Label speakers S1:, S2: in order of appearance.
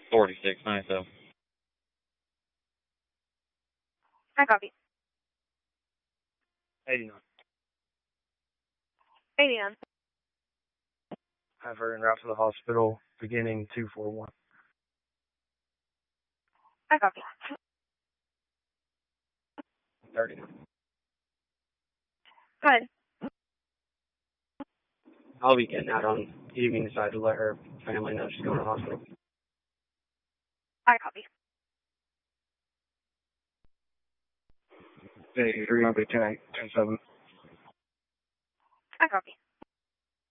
S1: 46, 97.
S2: I copy.
S3: 89.
S2: 89.
S3: Have her en route to the hospital, beginning 241.
S2: I copy.
S3: 30.
S2: Go ahead.
S4: I'll be getting out on evening side to let her family know she's going to the hospital.
S2: I copy.
S3: 83, I'll be 10, 10, 7.
S2: I copy.